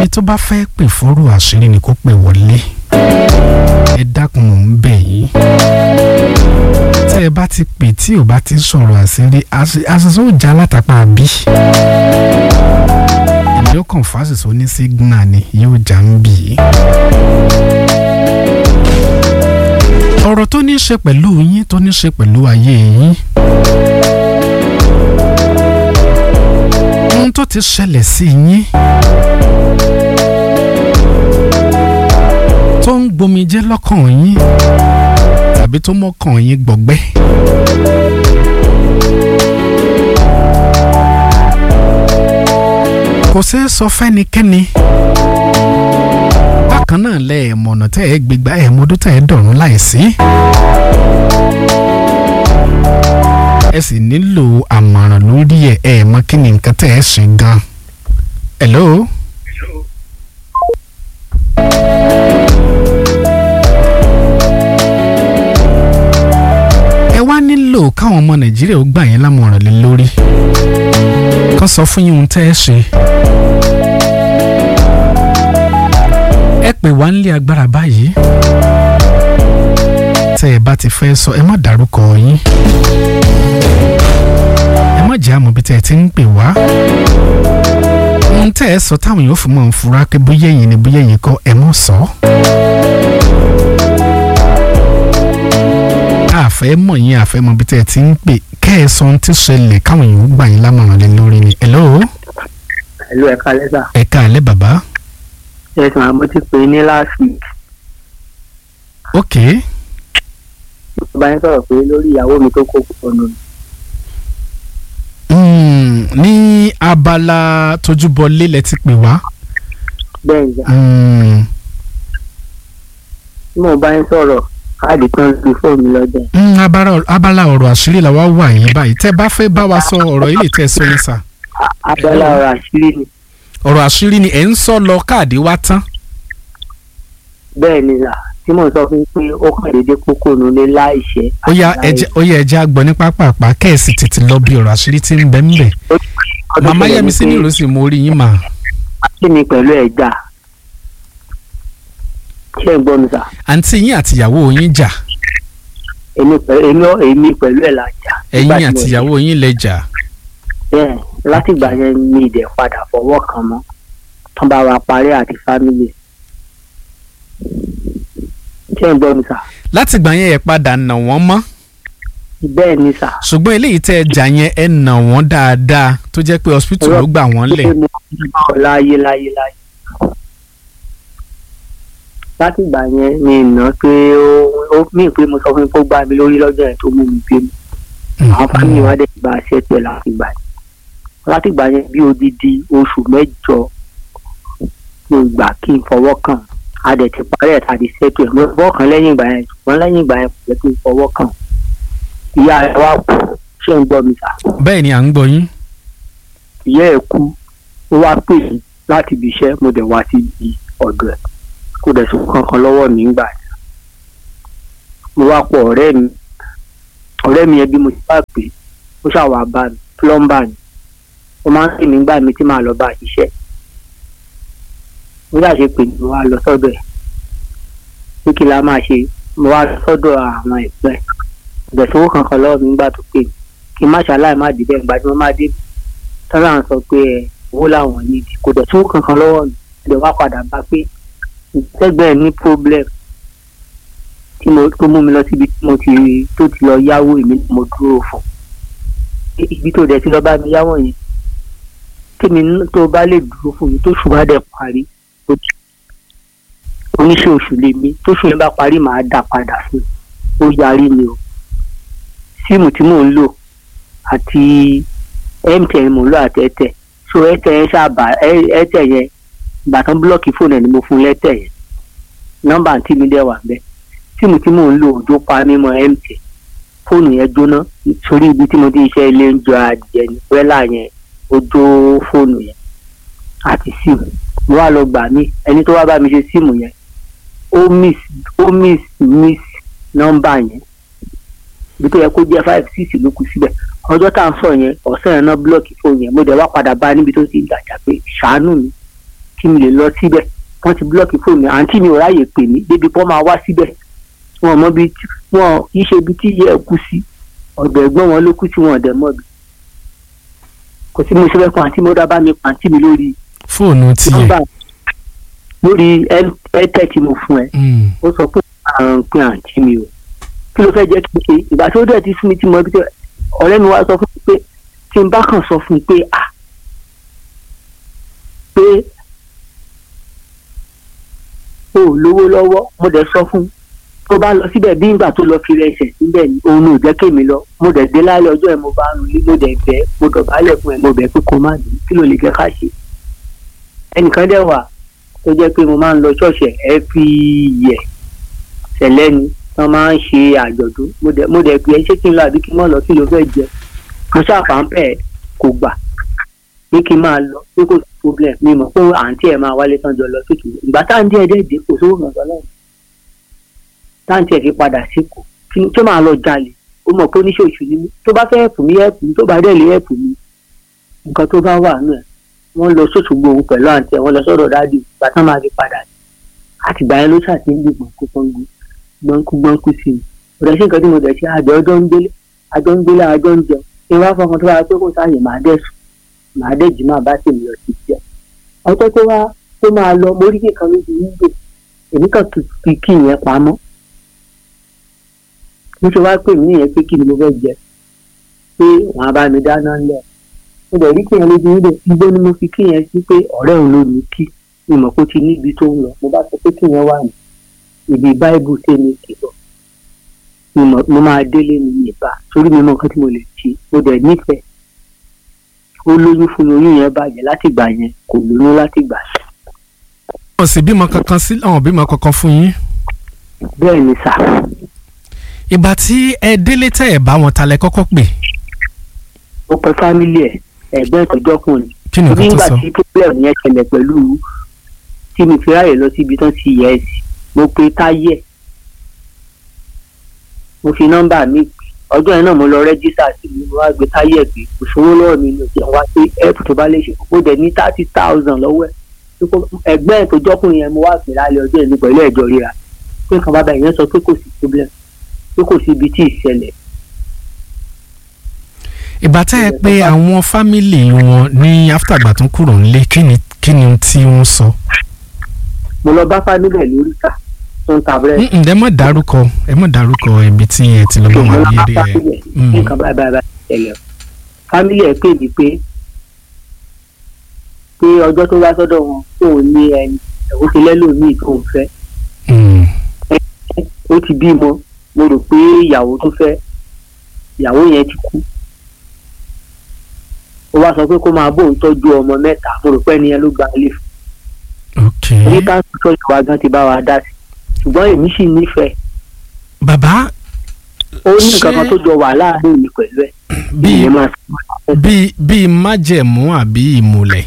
ẹni tó bá fẹ́ pè fọ́rọ̀ àṣírí ni kó pè wọlé. Ẹ dákun mò ń bẹ̀ yín. Tẹ́ ẹ bá ti pè tí ò bá ti sọ̀rọ̀ àṣírí àṣìṣe ó já látàpá bí. Èmi ó kàn fásitì ní sígínà ni yóò já ń bì í. Ọ̀rọ̀ tó ní í ṣe pẹ̀lú yín tó ní í ṣe pẹ̀lú ayé yín. Ohun tó ti ṣẹlẹ̀ sí yín. Tó ń gbomijé lọ́kàn yín tàbí tó mọ́kàn yín gbọgbẹ́. Kò ṣeé sọ fẹ́nikẹ́ni. Bákan náà lẹ́ẹ̀mọ̀nà tẹ́ ẹ gbégbá ẹ̀mọdún tẹ́ ẹ dọ̀rùn láìsí. Ẹ sì nílò àmọ̀ràn lórí ẹ̀ mọ̀ kí ni nǹkan tẹ́ ẹ ṣe gan. Hello. Ẹ wá nílò káwọn ọmọ Nàìjíríà ó gbà yín lámọ̀ràn lé lórí. Kán sọ fún yín ohun tẹ́ ẹ ṣe. Ẹ pè wá nílé agbára báyìí. Tẹ́ ẹ bá ti fẹ́ sọ ẹ má dárúkọ yín. Ẹ má jẹ́ àmọ́ bí tẹ́ ẹ ti ń pè wá. Ohun tẹ́ ẹ sọ táwọn yóò fi mọ̀ ń fura pé bóyá ẹ̀yin ni bóyá ẹ̀yin kọ́ ẹ mọ̀ sọ. Àfẹ́ mọ̀ yín àfẹ́ mọ̀ bí tẹ́ ẹ ti ń pè kẹ́ ẹ sọ ohun tí ṣẹlẹ̀ káwọn yóò gbà yín lámọ̀ràn lé lórí ni. Hello. Hello, ẹ káalẹ́ sà. Ẹ káalẹ́ bàbá. Yes, ma, mo ti pè ní last week. Okay. Mo bá yín sọ̀rọ̀ pé lórí ìyàwó mi tó kó ọ̀nà. Ní abala tójúbọlé lẹ ti pè wá. Bẹ́ẹ̀ ni. Tí mo bá yín sọ̀rọ̀ káàdì kan ju fóònù mi lọ́jọ́. Abala ọ̀rọ̀ àṣírí la wá wà yín báyìí. Tẹ́ bá fẹ́ bá wa sọ ọ̀rọ̀ yìí lè tẹ́ sọ yín sà. Abala ọ̀rọ̀ àṣírí ni. Ọ̀rọ̀ àṣírí ni ẹ̀ ń sọ lọ káàdì wá tán. Bẹ́ẹ̀ ni là tí mo sọ fún pé ó kàn déédéé kókó nulẹ̀ láìṣẹ́. Ó yá ẹja gbọ́ ní pápápá kẹ́ẹ̀sì tètè lọ bí ọ̀rọ̀ àṣírí tí ń bẹ ń bẹ. Màmá Yẹ́misí ní ìrọsì mo rí yín mà. Àti mi pẹ̀lú ẹ̀jà. Ṣé ń gbọ́ mi sà? Àǹtí yín àtìyàwó yín jà. Èmi pẹ̀lú ẹ̀ la jà. Ẹ̀yin àtìyàwó yín lẹ jà. Bẹ́ẹ̀ látìgbà yẹn mi ìdẹ̀ padà fọwọ́ kan mọ́ tán bá wa parí àti fámìlì. Ṣé ń gbọ́ mi sà? Látìgbà yẹn ẹ padà nà wọ́n mọ́. Bẹ́ẹ̀ ni sà. Ṣùgbọ́n eléyìí tẹ́ ẹ jà yẹn ẹ nà wọ́n dáadáa tó jẹ́ pé hospital ló gbà wọ́n lẹ̀. Láyé. Látìgbà yẹn mi ìná pé ó mí pé mo sọ fún mi kó gbá mi lórí lọ́jọ́ yẹn tó mú mi pé mi. Àwọn fámìlì wa dẹ̀ gba àṣẹ pẹ̀ látìgbà yẹn. Látìgbà yẹn bí odidi oṣù mẹ́jọ mo gbà kí n fọwọ́ kàn á dẹ̀ ti parí ẹ̀ tàbí ṣètò ẹ̀ mo fọwọ́ kàn lẹ́yìn ìgbà yẹn ṣùgbọ́n lẹ́yìn ìgbà yẹn kò jẹ́ kí n fọwọ́ kàn. Ìyá rẹ̀ wá kú. Ṣé ń gbọ́ mi sà? Bẹ́ẹ̀ ni à ń gbọ́ yín. Ìyá ẹ̀ kú ó wá pè mí láti ibi iṣẹ́ mo dẹ̀ wá sí ibi ọ̀dọ̀ ẹ̀ kó dẹ̀ sọ kankan lọ́wọ́ mi ńgbà yẹn. Mo wá pọ̀ ọ̀rẹ́ mi yẹn bí mo ti bá pè ó ṣàwà bá mi plumber ni ó máa ń pè mí gbà mí tí màá lọ bá ṣiṣẹ́. Mo ṣàṣe pè mí wá lọ sọ́dọ̀ ẹ̀ pé kí la máa ṣe mo wá lọ sọ́dọ̀ àwọn ẹ̀gbẹ́ ìgbẹ̀sowó kankan lọ́wọ́ mi nígbà tó pè mí kí n má ṣàlàyé má dìbẹ̀ ìgbà tí mo má dé tọ́lá ń sọ pé owó làwọn níbi kò dẹ̀ sówó kankan lọ́wọ́ mi ìdẹ̀ wá padà bá pé ìgbẹ́gbẹ́ ní problem tó mú mi lọ síbi tí tó ti lọ yáwó èmi mo dúró fún ibi tó dẹ̀ ti lọ bá mi yáwó yẹn tèmi tó bá lè dúró fún mi tó ṣùgbọ́n dẹ̀ parí oníṣẹ́ oṣù lèmi tó ṣù yẹn bá parí màá dà padà fún ó yarí ni o síìmù tí mò ń lò àti MTN mò ń lò àti Airtel so Airtel yẹn ṣàbà Airtel yẹn ìbátan búlọ́ọ̀kì fóònù ẹ̀ ni mo fún lẹ́tẹ̀ yẹn nọ́mbà àǹtí mi dẹ̀ wà bẹ́ẹ̀ síìmù tí mò ń lò òjò pa mímọ MTN fóònù yẹn jóná sórí ibi tí mo ti iṣẹ́ ilé ń jọ adìyẹ ní wẹ́là yẹn ó jó fóònù yẹn àti síìmù mo wá lọ gbà mí ẹni tó wá bá mi ṣe síìmù yẹn ó miss nọ́mbà yẹn bí tó yẹ kó jẹ́ 5-6 ló kù síbẹ̀ ọjọ́ tá à ń sọ yẹn ọ̀sẹ̀ yẹn náà búlọ́ọ̀kì fóònù yẹn mo dẹ̀ wá padà bá níbi tó ti ń dàjà pé ṣàánú mi kí tí mi lè lọ síbẹ̀ wọ́n ti búlọ́ọ̀kì fóònù mi àǹtí mi ò ráyè pè mí débi pọ́ máa wá síbẹ̀ wọn mọ bí wọn kì í ṣe ibi tí ìyá ẹ̀ kú sí ọ̀dọ̀ ẹ̀gbọ́n wọn ló kú tí wọn ọ̀dẹ̀ mọ́ bí kò sí mo ṣe fẹ́ kan àǹtí mi ó dábàá mi pa àǹtí mi lórí fóònù tiẹ̀ lórí ẹ̀ẹ́tẹ̀ tí mo fún ẹ ó sọ pé àrùn pin àǹtí mi o kí ló fẹ́ jẹ́ kí n ṣe ìgbà tí ó dẹ̀ ti fún mi tí mo bí ọ̀rẹ́ mi wá sọ fún mi pé tí n bá kàn sọ fún mi pé pé o ò lówó lọ́wọ́ mo dẹ̀ sọ fún tó bá lọ síbẹ̀ bí ìgbà tó lọ fi rẹsẹ̀ síbẹ̀ ni òun ò jẹ́ kémi lọ mo dẹ̀ dé lálẹ́ ọjọ́ ẹ̀ mo bá ń rí mo dẹ̀ bẹ́ mo dọ̀bálẹ̀ fún ẹ̀ mo bẹ̀ pé kó má dé kí ló lè jẹ́ ká ṣe ẹnìkan dẹ̀ wà tó jẹ́ pé mo máa ń lọ ṣọ́ọ̀ṣì every year ṣẹlẹ̀ ni wọ́n máa ń ṣe àjọ̀dún mo dẹ̀ pé ẹ ṣé kí n lọ àbí kí n má lọ kí ló fẹ́ jẹ mo ṣàfàǹpẹ̀ kò gbà ní kí n máa lọ pé kò sí problem mi mọ̀ pé àǹtí ẹ̀ máa wálé tán jọ lọ sókè ìgbà táǹtí ẹ̀ dẹ̀ dé kò sówó mọ̀ sọ́lá táǹtí ẹ̀ fi padà síkò tí ó máa lọ jalè ó mọ̀ pé oníṣòṣù ni mí tó bá fẹ́ ẹ̀pù mi ẹ̀pù mi tó bá dẹ̀ lé ẹ̀pù mi nǹkan tó bá wà nù ẹ̀ wọ́n lọ sóṣùgbò òun pẹ̀lú àǹtí ẹ̀ wọ́n lọ sọ́dọ̀ dáàdì ìgbà tán máa fi padà àtìgbà yẹn ló ṣàtì ń gbìgbọ̀n kó gbọ́nkú sí i ọ̀rẹ́ sí nǹkan tí mo dẹ̀ ṣe àjọ ń gbélé àjọ ń jẹun ìwà fọkàn tó wá pé kò sáàyè máa dẹ̀ sùn máa dẹ̀ jì máa bá tèmi lọ sí jẹ ọjọ́ tó máa lọ mórí kíkan lójú nígbè èmi kàn fi kí ìyẹn pamọ́ mo ṣe wá pè mí nìyẹn pé kí ni mo fẹ́ jẹ pé wọ́n á bá mi dáná ńlẹ̀ mo dẹ̀ rí kí ìyẹn lójú nígbè ibo ni mo fi kí ìyẹn sí pé ọ̀rẹ́ òun ló ní kí ìmọ̀ kó ti níbi tó ń lọ mo bá sọ pé kí ìyẹn wà ní ibi báíbù tèmi kìlọ̀ mo máa délé ní ìbá torí mi mọ nǹkan tí mo lè ṣe mo dẹ̀ nífẹ̀ẹ́ ó lóyún fún mi oyún yẹn bàjẹ́ láti gbà yẹn kò lóyún láti gbà sí. wọ́n sì bímọ kankan sí àwọn bímọ kankan fún yín. bẹ́ẹ̀ ni sà. ìgbà tí ẹ délé tẹ́ ẹ bá wọn talẹ̀ kọ́kọ́ pè. ó pẹ́ fámílì ẹ̀ ẹ̀gbẹ́ ìtọ́jọ́kùnrin. kí ni nǹkan tó sọ. nígbà tí pípẹ́lẹ̀ yẹn ṣẹlẹ̀ pẹ̀lú tí mi fi ráyè lọ síbi tán ti yẹ ẹ sí mo pe táyé mo fi nọ́mbà mi ọjọ́ yẹn náà mo lọ rẹ́jísà sí mi mo wá gbé táyé pé kò sówó lọ́wọ́ mi ní òjò wá pé ẹ̀pù tó bá lè ṣe mo dẹ̀ ní 30,000 lọ́wọ́ ẹ̀ ẹgbẹ́ ẹ̀ tó jọ́kùnrin yẹn mo wá pè lálẹ́ ọjọ́ yẹn ní pẹ̀lú ẹ̀jọ̀ ríra pé nǹkan bàbá yẹn sọ pé kò sí problem pé kò sí ibi tí ìṣẹ̀lẹ̀. ìgbà tá ẹ pé àwọn fámìlì wọn ní áfítàgbà tó kúrò nílé kí ni tí wọ́n sọ. mo lọ bá fámìlì ẹ̀ lórí ká ẹ mọ̀ dárúkọ ibi tí ẹ ti lọ bá wọn bí eré ẹ. nǹkan báyìí ṣẹlẹ̀ fámìlì ẹ̀ pè mí pé ọjọ́ tó wá sọ́dọ̀ wọn tóun ní ẹni ẹ̀wọ́n ti lẹ́lòmíì tóun fẹ́. ó ti bímọ mo rò pé ìyàwó tó fẹ́ ìyàwó yẹn ti kú. ó wá sọ pé kó máa bóun tọ́jú ọmọ mẹ́ta mo rò pé ẹni yẹn ló gba ilé fún. ní káńtì tó ìwà gan ti bá wa dá sí ṣùgbọ́n èmi sì nífẹ̀ẹ́. bàbá ó ní nǹkan kan tó jọ wà láàrin mi pẹ̀lú ẹ̀. bíi májẹ̀mú àbí ìmùlẹ̀.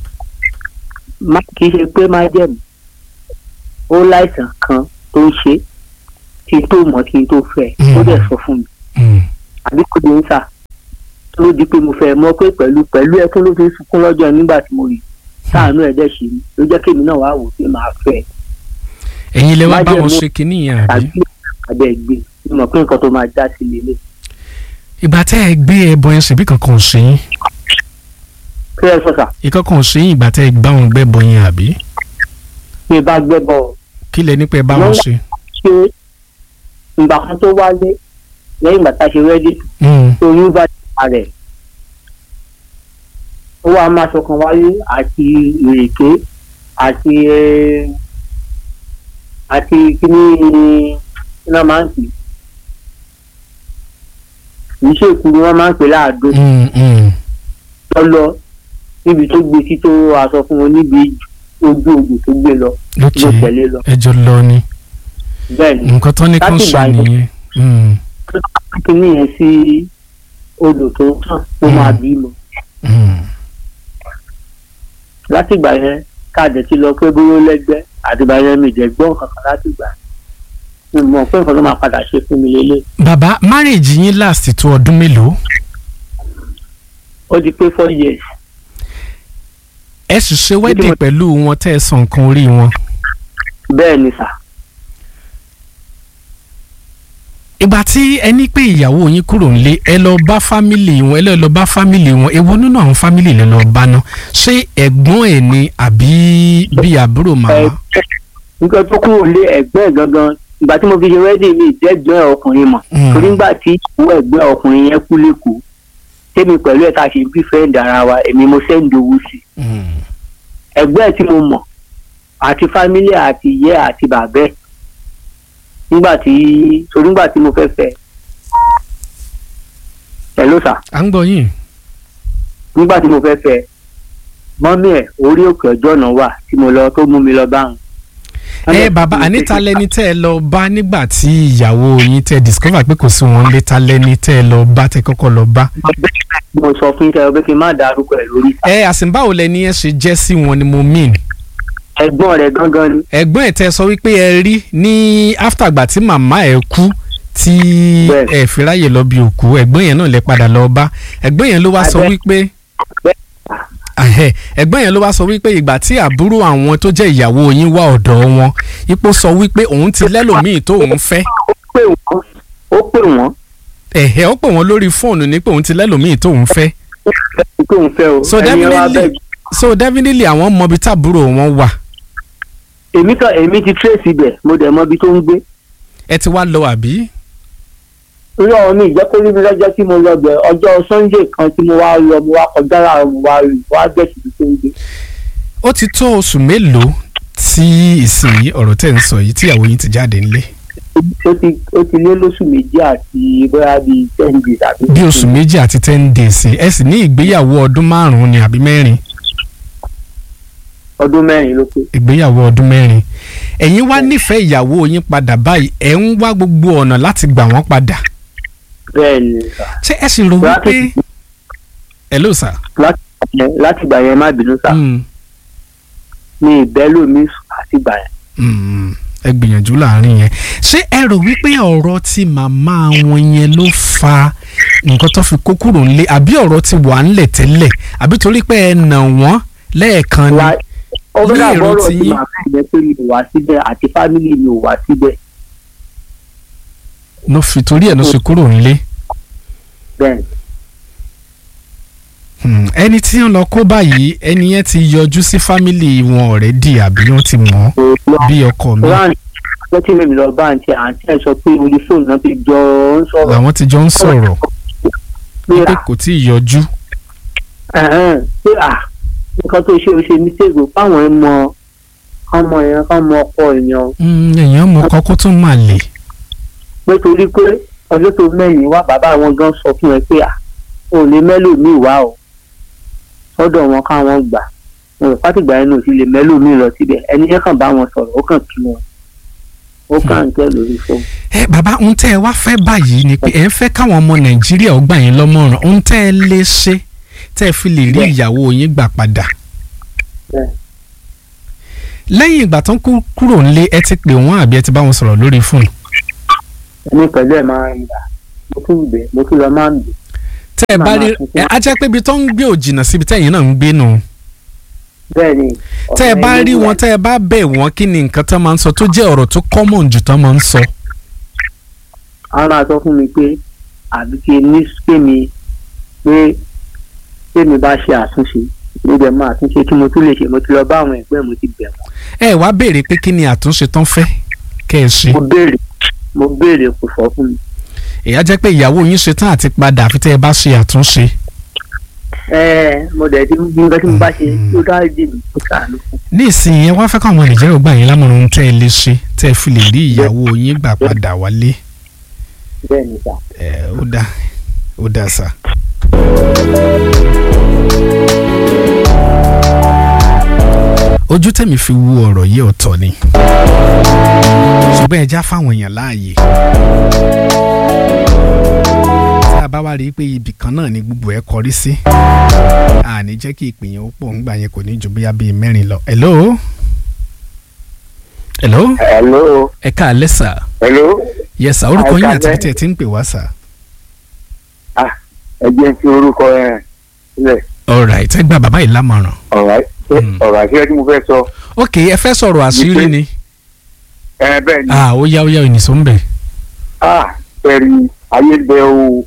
kì í ṣe pé májẹ̀mú ó láìsàn kan tó ń ṣe kí n tó mọ̀ kí n tó fẹ́ ó dẹ̀ sọ fún mi. àbí kò dé ń sà ló di pé mo fẹ́ mọ̀ pé pẹ̀lú ẹkún ló fi sunkún lọ́jọ́ nígbà tí mo rí sáànú ẹ̀ dẹ̀ ṣe mí ló jẹ́ kémi náà wá wò pé màá fẹ́. ẹ̀yin lè wá bá wọn ṣe kinní yẹn àbí. àbẹ̀ gbé mo mọ̀ pé nǹkan tó máa já sí lélẹ̀. ìgbà tẹ́ ẹ gbé ẹbọ yẹn ṣèbí kankan ò ṣe yín. kí ẹ sọ sà. ìkankan ò ṣe yín ìgbà tẹ́ ẹ gbá wọn gbẹ́bọ yẹn àbí. mi bá gbẹ́bọ. kí lẹ ní pé ẹ bá wọn ṣe. ṣé ìgbà kan tó wálé lẹ́yìn ìgbà tá a ṣe rẹ́dí oyún bá ti rẹ̀ ó wá máa ṣọkan wáyé àti ìrèké àti kíní iná máa ń pè kì í ṣe ìkúrú wọn máa ń pè láàdó lọ níbi tó gbé sí tó aṣọ fún wọn níbi ojú ogun tó gbé lọ ló tẹ̀lé lọ. ẹjọ lọ ni bẹ́ẹ̀ni nǹkan tó ní kàn ṣe nìyẹn. kíní yẹn sí odò tó tàn ó máa bímọ. látìgbà yẹn káàdé ti lọ pé bóyá lẹ́gbẹ́ àtìgbà yẹn mi jẹ́ gbọ́n kankan látìgbà mi mọ̀ pé nǹkan tó máa padà ṣe fún mi lélẹ̀. bàbá marriage yín last tó ọdún mélòó. ó di pé 4 years. ẹ sì ṣe wedding pẹ̀lú wọn tẹ́ ẹ san nǹkan orí wọn. bẹ́ẹ̀ ni sà. ìgbà tí ẹ ní pé ìyàwó yín kúrò nílé ẹ lọ bá fámìlì wọn ẹ lọ bá fámìlì wọn èwo nínú àwọn fámìlì lẹ lọ bá ná ṣé ẹ̀gbọ́n ẹ̀ ni àbí bí àbúrò màmá. nǹkan tó kúrò lé ẹ̀gbọ́n ẹ̀ gangan ìgbà tí mo fi ṣe wedding mi ìdẹ́gbọ́n ẹ̀ ọkùnrin mọ̀ torí nígbà tí ìwọ ẹ̀gbọ́n ọkùnrin yẹn kú lẹ́kọ̀ọ́ tèmi pẹ̀lú ẹ̀ ká ṣe bí fẹ́ǹdì ara wa èmi mo sẹ́ǹdì owó sí ẹ̀gbọ́n ẹ̀ tí mo mọ̀ àti fámílì àti ìyẹ́ àti bàbá ẹ̀ nígbà tí mo fẹ́ fẹ́ hello sà. à ń gbọ́ yín. nígbà tí mo fẹ́ fẹ́ mọ́mí ẹ̀ orí òkè ọjọ́ náà wà tí mo lọ tó mú mi lọ bá wọn. Bàbá àníta lẹni tẹ́ ẹ lọ bá nígbà tí ìyàwó yín tẹ́ discover pé kò sí wọn lé ta lẹni tẹ́ ẹ lọ bá tẹ́ kọ́kọ́ lọ bá. mo sọ fún ìṣẹ́ ọgbẹ́ kí n má dárúkọ ẹ̀ lórí. Àsìnbáwo lẹni ẹ ṣe jẹ́ sí wọn ni mo mean. ẹ̀gbọ́n rẹ̀ gangan ni. ẹ̀gbọ́n ẹ̀ tẹ́ sọ wípé ẹ rí ní after gbà tí màmá ẹ̀ kú tí ẹ fi ráyè lọ bí òkú ẹ̀gbọ́n yẹn náà lẹ padà lọ bá ẹ̀gbọ́n yẹn ló wá sọ wípé ẹ̀gbọ́n yẹn ló wá sọ wípé ìgbà tí àbúrò àwọn tó jẹ́ ìyàwó yín wá ọ̀dọ̀ wọn ipò sọ wípé òun ti lẹ́lòmíì tó òun fẹ́. ó pè wọ́n. ó pè wọ́n lórí fóònù ní pé òun ti lẹ́lòmíì tó òun fẹ́. so definitely àwọn mọbi tábúrò wọn wà. èmi ti trace ibẹ̀ mo dẹ̀ mọbi tó ń gbé. ẹ ti wá lọ àbí. irọ́ mi ìjẹ́kórí mi lọ́jọ́ tí mo lọ bẹ̀ ọjọ́ Sunday kan tí mo wá lọ mo wá kọjá láàárọ̀ mo wá rí wá bẹ̀sì tó ń gbé. ó ti tó oṣù mélòó tí ìsìn ọ̀rọ̀ tẹ̀ ń sọ yìí tíyàwó yín ti jáde nílé. ó ti lé lóṣù méjì àti bóyá bíi 10 days àbí. bí oṣù méjì àti 10 days ẹ sì ní ìgbéyàwó ọdún 5 ni àbí 4. ọdún 4 ló pé. ìgbéyàwó ọdún 4. ẹ̀yin wá nífẹ̀ẹ́ ìyàwó yín padà báyìí ẹ̀ ń wá gbogbo ọ̀nà láti gbà wọ́n padà. bẹ́ẹ̀ni. ṣé ẹ sì rò wípé. hello sir. láti gbà yẹn má bínú sá. mi ìbẹ́lò mi àti gbà yẹn. ẹ gbìyànjú láàrin yẹn ṣé ẹ rò wípé ọ̀rọ̀ tí màmá wọn yẹn ló fa nǹkan tó fi kó kúrò ńlé àbí ọ̀rọ̀ ti wà ńlẹ̀ tẹ́lẹ̀ àbí torí pé ẹ nà wọ́n lẹ́ẹ̀kan ni. ní èrò tí yín. ọ̀rọ̀ tí mi ò wá síbẹ̀ àti fámìlì mi ò wá síbẹ̀. ló fi torí ẹ̀ ló ṣe kúrò ńlé. bẹ́ẹ̀. ẹni tí ń lọ kó báyìí ẹni yẹn ti yọjú sí fámìlì wọn already àbí wọ́n ti mọ̀ bí ọkọ mi. wọ́n ti lè lọ bá àǹtí ẹ̀ sọ pé orí fóònù náà ti jọ ń sọ̀rọ̀. làwọn ti jọ ń sọ̀rọ̀ pé kò tí ì yọjú. pé nǹkan tó ṣe o ṣe mistake fáwọn ẹ̀ mọ ọmọ yẹn kọ́ mọ ọkọ èèyàn. èèyàn mọ ọkọ kó tún máa lè. pé torí pé ọjọ́ tó mẹ́rin wá bàbá wọn gan sọ fún ẹ pé ò lè mẹ́lòmíì wá o sọ́dọ̀ wọn káwọn gbà wọn ò fàtìgbà yẹn náà sì lè mẹ́lòmíì lọ síbẹ̀ ẹni yẹn kàn bá wọn sọ̀rọ̀ ó kàn kí wọn ó kàn ń tẹ́ lórí fóònù. bàbá ohun tẹ́ ẹ wá fẹ́ báyìí ni pé ẹ ń fẹ́ káwọn ọmọ Nàìjíríà ó gbà yín lọ́mọ̀ràn ohun tẹ́ ẹ lè ṣe tẹ́ ẹ fi lè rí ìyàwó yín gbà padà. lẹ́yìn ìgbà tó ń kúrò nílé ẹ ti pè wọ́n àbí ẹ ti bá wọn sọ̀rọ̀ lórí fóònù. ẹni pẹ̀lú ẹ̀ máa ń gbà mo tún lọ máa ń bẹ̀. tẹ́ ẹ bá rí a jẹ́ pé ibi tó ń gbé ò jìnnà síbi tẹ́yìn náà ń gbé nù. bẹ́ẹ̀ni. tẹ́ ẹ bá rí wọn tẹ́ ẹ bá bẹ̀ wọ́n kí ni nǹkan tó máa ń sọ tó jẹ́ ọ̀rọ̀ tó common jù tó máa ń sọ. àwọn máa sọ fún mi pé àbí kí ní kémi pé mi bá ṣe àtúnṣe níbẹ̀ máa àtúnṣe kí mo tún lè ṣe mo ti lọ bá àwọn ẹgbẹ́ mo ti bẹ̀ wọ́n. ẹ wá béèrè pé kí ni àtúnṣe tán fẹ́ kẹ́ ẹ ṣe. mo béèrè kò sọ fún mi. ìyá jẹ́ pé ìyàwó yín ṣe tán àti padà àfi tẹ́ ẹ bá ṣe àtúnṣe. mo dẹ̀ ti nǹkan tí mo bá ṣe tó dáa dé mi tó sàánú fún. ní ìsinyìí ẹ wá fẹ́ káwọn Nàìjíríà gbà yín lámọ̀ràn ohun tẹ́ ẹ lè ṣe tẹ́ ẹ fi lè rí ìyàwó yín gbà padà wálé. bẹ́ẹ̀ni sà. ó dá sà. ojú tẹ̀mí fi wú ọ̀rọ̀ yìí ọ̀tọ̀ ni ṣùgbọ́n ẹja fáwọn èèyàn láàyè tí a bá wá rí i pé ibì kan náà ni gbogbo ẹ kọrí sí àní jẹ́ kí ìpìyàn ó pọ̀ ńgbà yẹn kò ní ju bóyá bíi 4 lọ. hello. ẹ káalẹ́ sà. yes sà orúkọ yín àti títẹ̀ tí ń pè wá sà. ẹ jẹ́ kí orúkọ ẹ sílẹ̀. alright ẹ gba bàbá yìí lámọ̀ràn. alright ọ̀rọ̀ àṣírí tí mo fẹ́ sọ. ok ẹ fẹ́ sọ̀rọ̀ àṣírí ni. Bẹ́ẹ̀ ni. ó yá ìnìṣó ń bẹ̀. Ẹ̀rí ayé ń bẹ o.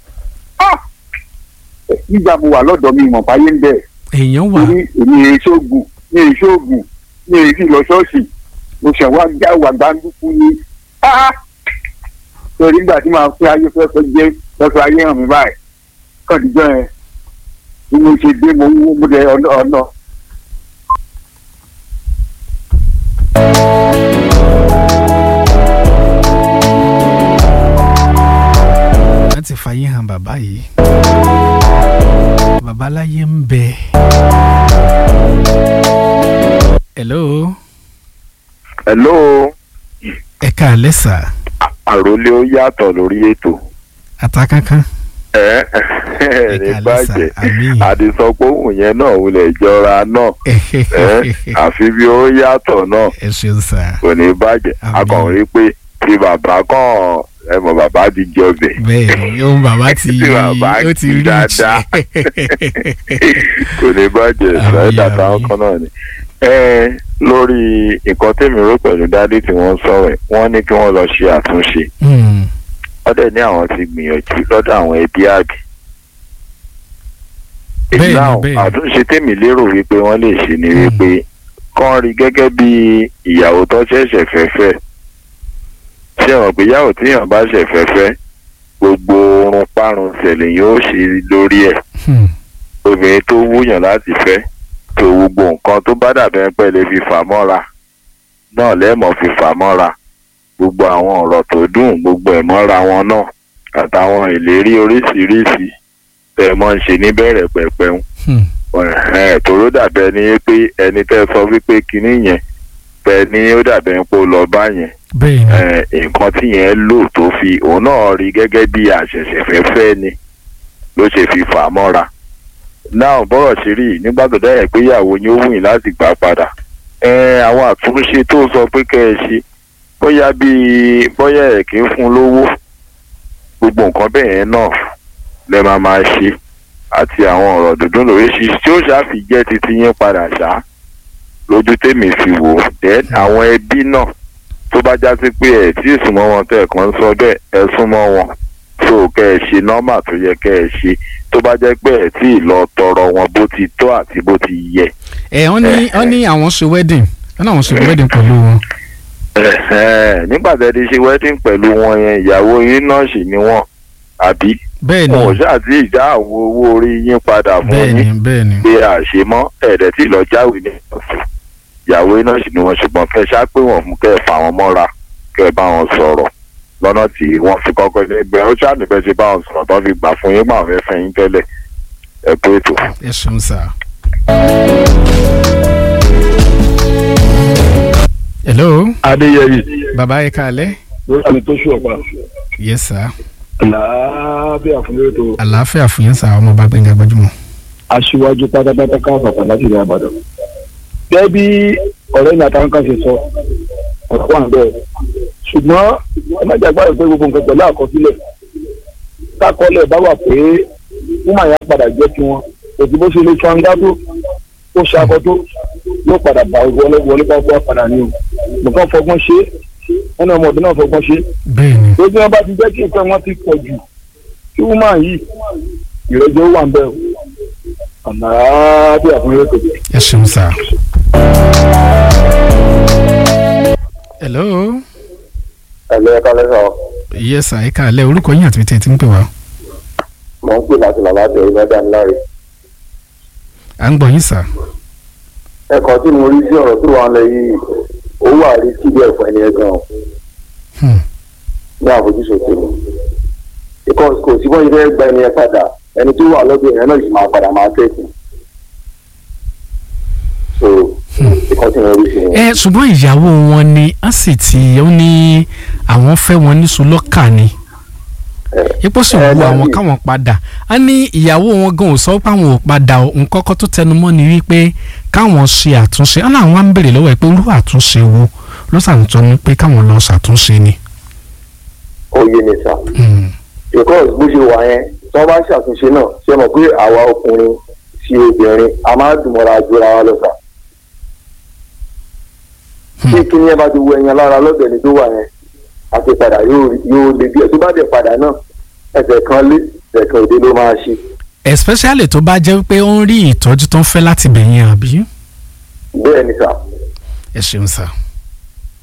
Nígbà mo wà lọ́dọ̀ mi ìmọ̀ ayé ń bẹ. èèyàn wà. Èmi èṣoògùn ní èyí lọ ṣọ́ọ̀ṣì mo ṣẹ̀ wá já wà gbàndúkú ni. Ẹ̀rí nígbà tí màá fi ayé fẹ́fẹ́ jẹ́ lọ́sọ̀ ayé hàn mí báyìí. Kọ́ndíjọ́ yẹn bí mo ṣe dé mo wú mo dẹ ọ̀nà. láti fàyè hàn bàbá yìí bàbá láyé ń bẹ. hello. ẹ káalẹ́ sà. Àròlé ó yàtọ̀ lórí ètò. àtàkànkàn. ní bàjẹ́ àdìsọ́pọ̀ òun yẹn náà wulẹ̀ jọra náà àfi bí ó yàtọ̀ náà ẹ ṣeun sà. kò ní bàjẹ́ akọ̀wé rí pé tí bàbá kan ẹ mọ̀ bàbá ti jọbẹ̀. bẹ́ẹ̀ni ohun bàbá ti ó ti rí dáadáa kò ní bàjẹ́ sẹ́dá táwọn kan náà ni. lórí nǹkan tèmi rò pẹ̀lú dádì tí wọ́n sọ̀rọ̀ wọ́n ní kí wọ́n lọ ṣe àtúnṣe wọ́n dẹ̀ ní àwọn ti gbìyànjú lọ́dọ̀ àwọn ẹbí àbí. bẹ́ẹ̀ni àtúnṣe tèmi lérò wípé wọ́n lè ṣe ni wípé kán rí gẹ́gẹ́ bí ìyàwó tó ṣẹ̀ṣẹ̀ fẹ́fẹ́ ṣé wọn pé ìyàwó tíyàn bá ṣẹ̀fẹ́fẹ́ gbogbo orun parun ṣẹlẹ̀ yóò ṣe lórí ẹ̀ obìnrin tó wúyàn láti fẹ́ tó gbogbo nǹkan tó bá dàbẹ́ pẹ̀lẹ́ fi fà mọ́ra náà lẹ́mọ̀ fi fà mọ́ra gbogbo àwọn ọ̀rọ̀ tó dùn gbogbo ẹ̀ mọ́ra wọn náà àtàwọn ìlérí oríṣiríṣi tẹ̀ mọ́ ń ṣe níbẹ̀rẹ̀ pẹ̀pẹ̀ ń tòró dàbẹ́ ni pé ẹni tẹ́ sọ wípé kinní yẹn tẹ ní ó dàbẹ̀ ń pò lọ bá yẹn nǹkan tí yẹn lò tó fi òun náà rí gẹ́gẹ́ bí àṣẹ̀ṣẹ̀fẹ́fẹ́ ni ló ṣe fi fà á mọ́ra náà bọ́rọ̀ ṣe rí nígbà tó dẹ́yẹ̀ pé ìyàwó yín ó wù yín láti gbà padà àwọn àtúnṣe tó sọ pé kẹ́ ẹ ṣe bóyá ẹ̀ kí ń fún lówó gbogbo nǹkan bẹ́ẹ̀ yẹn náà lẹ́ máa ṣe àti àwọn ọ̀rọ̀ dúdú lóríṣiríṣi tí ó ṣàfi jẹ́ titi yín padà ṣá lójú tèmi fi wò then àwọn ẹbí náà tó bá já sí pé ẹ̀ tí ìsúnmọ́ wọn tẹ̀ kàn ń sọ bẹ́ẹ̀ ẹ súnmọ́ wọn tó kẹ́ ẹ ṣe nọ́mà tó yẹ kẹ́ ẹ ṣe tó bá jẹ́ pé ẹ̀ tí ì lọ tọrọ wọn bó ti tọ́ àti bó ti yẹ. wọ́n ní àwọn ṣe wedding pẹ̀lú wọn. nígbà tí ẹ ti ṣe wedding pẹ̀lú wọn yẹn ìyàwó yín náà sì ni wọ́n àbí. bẹ́ẹ̀ni wọn ò ṣáà tí ìjà àwọn owó orí yín padà fún yín pé àṣemọ́ ẹ̀ẹ́dẹ̀ tí lọ jáwé ní ọ̀sùn ìyàwó iná sì ni wọn ṣùgbọ́n kẹ́ ṣá pé wọ́n mú kẹ́ fà wọ́n mọ́ra kẹ́ bá wọn sọ̀rọ̀ lọ́nà tí wọ́n fi kọ́kọ́ ṣe gbẹ ó ṣáà níbẹ̀ ṣe bá wọn sọ̀rọ̀ tó fi gbà fún yín máa fẹ́ fẹ́ yín tẹ́lẹ̀ ẹ pé ètò. ẹ ṣeun sá. hello. adéyẹyẹ. bàbá ẹ káalẹ́. lórí àmì tó ṣù ọ̀pá. yes sir. àlàáfíà fún yóò tó. àlàáfíà fún yín sá ọmọ bá Gbẹ́ngà Gbajúmọ̀. aṣíwájú pátápátá káfàtà láti ilẹ̀ Ìbàdàn. gẹ́gẹ́ bí ọ̀rẹ́ mi àtàwọn kan ṣe sọ ọ̀rọ̀ wà bẹ́ẹ̀ ṣùgbọ́n ọmọdéjàgbá rẹ̀ pé gbogbo nǹkan pẹ̀lú àkọsílẹ̀ kákọọ́lẹ̀ bá wà pé wọ́n máa yá padà jẹ́ kí wọ́n òtí bó ṣe lè ṣọ́ńdá tó ó ṣakọ tó yóò padà bá wọlé pápá padà ní o nǹkan fọgbọ́n ṣe ẹni ọmọ ọdún náà fọgbọ́n ṣe lójú wọn bá ti jẹ́ kí nǹkan wọn ti pọ̀ jù kí wọ́n máa yí ìrẹ́jọ́ wà ń bẹ̀ o àmàlà bí àfúnilẹ̀ tó. ẹ ṣeun sá. hello. ẹ̀lẹ́ ẹ̀ka lẹ́sọ̀. yes sir ẹ káalẹ́ orúkọ yín àti tẹ̀ tí ń pè wá. mo ń pè láti làlá tẹ̀ ẹ́ lọ́dà ńláre. à ń gbọ́ yín sà. ẹ̀kọ́ tí mo rí sí ọ̀rọ̀ tó wà lẹ̀ yìí ó wà rí síbi ẹ̀fọ́ ẹni ẹ̀ gan-an. ní àfojúsùn tèmi. kò sí bọ́n ilé gba ẹni ẹ padà ẹni tó wà lọ́dọ̀ ìyẹn náà yìí máa padà máa tẹ̀sí. ṣùgbọ́n ìyàwó wọn ni a sì ti ó ní àwọn fẹ́ wọn ní sùlọ́kà ni ipò sì wù àwọn káwọn padà a ní ìyàwó wọn gan ò sọ pé àwọn ò padà nǹkan kan tó tẹnumọ́ ni wípé káwọn ṣe àtúnṣe ọ̀nà àwọn á ń bèrè lọ́wọ́ ẹ̀ pé olú àtúnṣe wo ló ṣàtúntò ní pé káwọn lọ ṣàtúnṣe ni. ó yé mi sá because bó ṣe wà yẹn tí wọ́n bá ṣàtúnṣe náà ṣe mọ̀ pé àwa ọkùnrin sí obìnrin a máa dùn mọ́ra jura wa lọ sá tí kíní ẹ bá ti wọ ẹ̀yàn lára lọ́dọ̀ ẹni tó wà yẹn àti padà yóò lè bí ẹ tó bá dẹ̀ padà náà ẹsẹ̀ kan lé ẹsẹ̀ kan òde ló máa ṣe. especially tó bá jẹ́ pé ó ń rí ìtọ́jú tó ń fẹ́ láti bẹ̀yẹn àbí. bẹ́ẹ̀ ni sà. ẹ ṣeun sà.